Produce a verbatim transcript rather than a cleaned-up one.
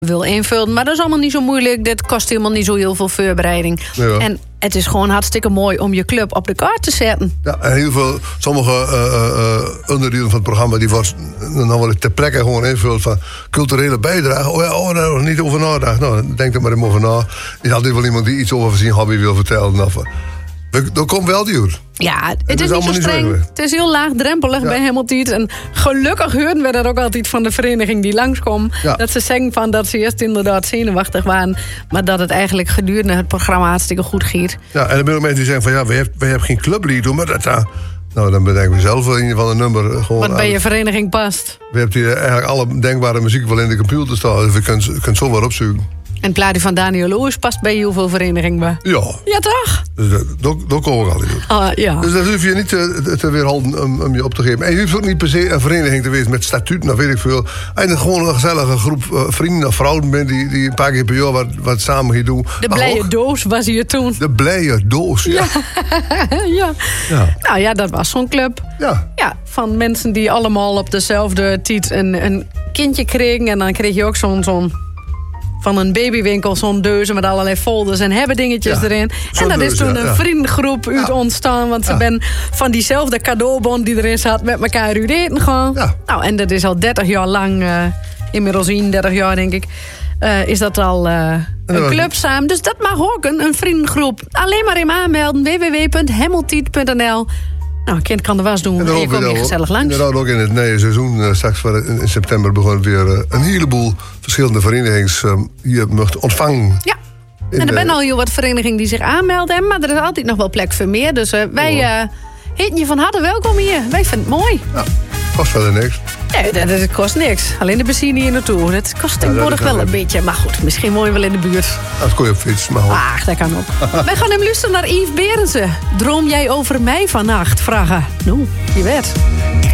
wil invullen. Maar dat is allemaal niet zo moeilijk. Dit kost helemaal niet zo heel veel voorbereiding. Ja. En het is gewoon hartstikke mooi om je club op de kaart te zetten. Ja, en heel veel, sommige uh, uh, onderdelen van het programma die wordt dan wel ter plekke gewoon invult van culturele bijdrage. Oh ja, oh, daar nog niet over nagedacht. Nou, denk er maar even over na. Is altijd wel iemand die iets over zijn hobby wil vertellen. Of, dat komt wel duur. Ja, het, het is, is niet zo niet streng. zo Het is heel laagdrempelig ja. bij Hemeltiet. En gelukkig hoorden we dat ook altijd van de vereniging die langskwam. Ja. Dat ze zeggen van dat ze eerst inderdaad zenuwachtig waren. Maar dat het eigenlijk gedurende het programma hartstikke goed gaat. Ja, en er zijn ook mensen die zeggen van ja, we hebben, we hebben geen clublied, maar dat... Uh, nou, dan bedenken we zelf in ieder geval een nummer. Gewoon Wat bij aan, je vereniging past. we hebben hier eigenlijk alle denkbare muziek wel in de computer staan. Dus we kunnen het zomaar opzoeken. En het plaatje van Daniel Loos past bij heel veel verenigingen. Ja. Ja, toch? Dus dat, dat komen we al in. Ah, ja. Dus dat hoef je niet te, te weerhouden om, om je op te geven. En je hoeft ook niet per se een vereniging te wezen met statuten, of weet ik veel. En gewoon een gezellige groep uh, vrienden of vrouwen bent die, die een paar keer per jaar wat, wat samen gaan doen. De Maar blije ook doos was hier toen. De blije doos, ja. Ja. ja. Ja. Nou ja, dat was zo'n club. Ja. Ja, van mensen die allemaal op dezelfde tijd een, een kindje kregen. En dan kreeg je ook zo'n... zo'n van een babywinkel, zo'n deuze met allerlei folders en hebben dingetjes Ja, erin. En dat deus, is toen ja, een ja. vriendengroep uit Ja. ontstaan. Want ze Ja. ben van diezelfde cadeaubon die erin zat met elkaar uit eten gaan. Ja. Nou, en dat is al dertig jaar lang, uh, inmiddels eenendertig jaar denk ik, uh, is dat al uh, een club samen. Dus dat mag ook, een, een vriendengroep. Alleen maar even aanmelden, w w w punt hemeltiet punt n l. Nou, een kind kan de was doen en, en je komt hier gezellig langs. Inderdaad, ook in het nieuwe seizoen, uh, straks in, in september begon weer uh, een heleboel verschillende verenigings uh, hier mocht ontvangen. Ja. En er zijn al heel wat verenigingen die zich aanmelden, maar er is altijd nog wel plek voor meer. Dus uh, wij uh, heten je van harte welkom hier. Wij vinden het mooi. Ja, kost verder niks. Nee, dat, dat kost niks. Alleen de benzine hier naartoe. Dat kost tegenwoordig ja, wel een beetje. Maar goed, misschien mooi wel in de buurt. Dat kon je op fiets, maar goed. Ach, dat kan ook. Wij gaan hem luisteren naar Yves Berendsen. Droom jij over mij vannacht? Vragen. Nou, je weet.